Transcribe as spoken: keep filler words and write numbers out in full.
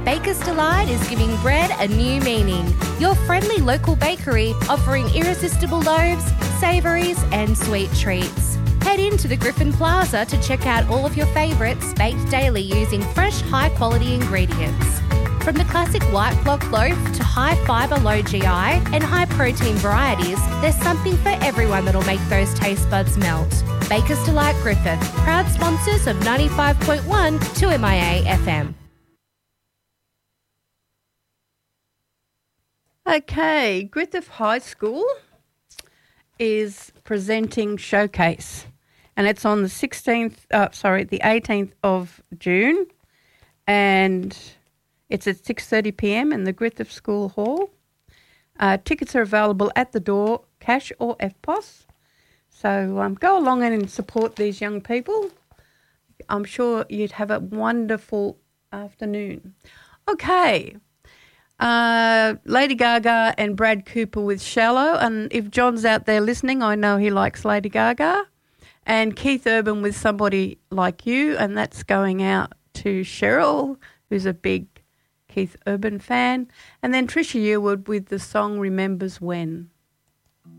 Baker's Delight is giving bread a new meaning. Your friendly local bakery offering irresistible loaves, savouries and sweet treats. Head into the Griffin Plaza to check out all of your favourites baked daily using fresh, high-quality ingredients. From the classic white block loaf to high-fibre, low G I and high-protein varieties, there's something for everyone that'll make those taste buds melt. Baker's Delight Griffith, proud sponsors of ninety-five point one two M I A F M. Okay, Griffith High School is presenting Showcase, and it's on the sixteenth, uh, sorry, the eighteenth of June, and it's at six thirty p m in the Griffith School Hall. Uh, tickets are available at the door, cash or F P O S. So um, go along and support these young people. I'm sure you'd have a wonderful afternoon. Okay. Uh, Lady Gaga and Brad Cooper with Shallow. And if John's out there listening, I know he likes Lady Gaga. And Keith Urban with Somebody Like You. And that's going out to Cheryl, who's a big Keith Urban fan. And then Trisha Yearwood with the song Remembers When.